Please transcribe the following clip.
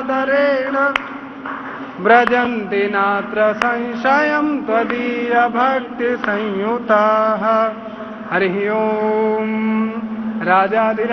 सादरेण व्रजन्ति नात्र संशयं त्वदीयभक्तिसंयुताः। हरिः ओम्। राजाधिराज